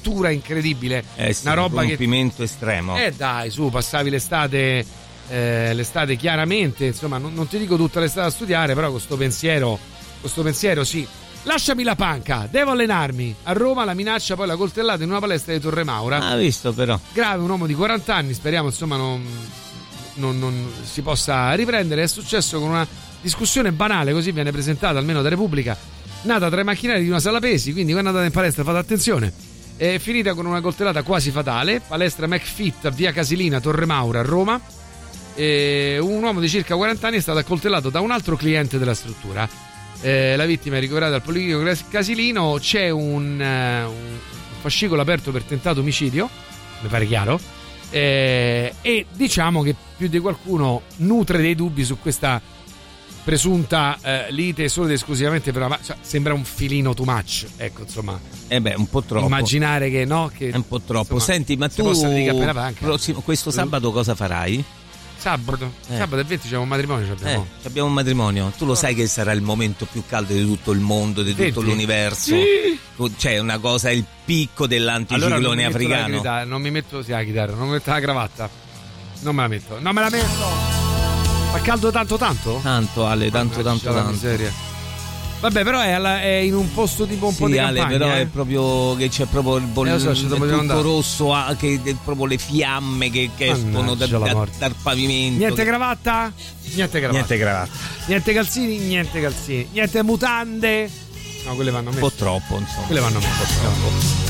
struttura incredibile, sì, una roba un rompimento estremo. Dai, su, passavi l'estate chiaramente, insomma, non ti dico tutta l'estate a studiare, però con sto pensiero sì. Lasciami la panca, devo allenarmi. A Roma la minaccia, poi la coltellata in una palestra di Torre Maura. Ah, visto però. Grave, un uomo di 40 anni, speriamo insomma non si possa riprendere. È successo con una discussione banale, così viene presentata almeno da Repubblica, nata tra i macchinari di una sala pesi, quindi quando andate in palestra fate attenzione. È finita con una coltellata quasi fatale. Palestra McFit a via Casilina, Torre Maura a Roma. Un uomo di circa 40 anni è stato accoltellato da un altro cliente della struttura. La vittima è ricoverata al Policlinico Casilino. C'è un fascicolo aperto per tentato omicidio, mi pare chiaro, e diciamo che più di qualcuno nutre dei dubbi su questa presunta lite solo ed esclusivamente per una, cioè, sembra un filino too much, ecco, insomma. Un po' troppo. Immaginare che no, che è un po' troppo. Insomma, senti, ma tu questo sabato cosa farai? Sabato è 20 c'è un matrimonio. Abbiamo un matrimonio. Tu lo sai che sarà il momento più caldo di tutto il mondo, di tutto l'universo. Sì. C'è una cosa, il picco dell'anticiclone africano. Non mi metto la chitarra, non mi metto la cravatta. Non me la metto. Fa caldo tanto? Tanto, Ale, tanto. Miseria. Vabbè, però è in un posto tipo un po' di campagna. Ale, però è proprio che c'è proprio il tutto rosso, che proprio le fiamme che escono dal pavimento. Niente cravatta? Niente calzini? Niente mutande? No, quelle vanno messe. Un po' troppo, insomma. Quelle vanno messe un po' troppo.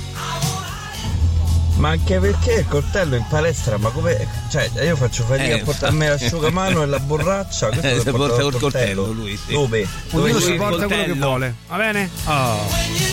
Ma anche perché il coltello in palestra, ma come? Cioè, io faccio fatica a portarmi l'asciugamano e la borraccia. Si porta col coltello lui, sì. Dove Ognuno si porta quello che vuole, va bene?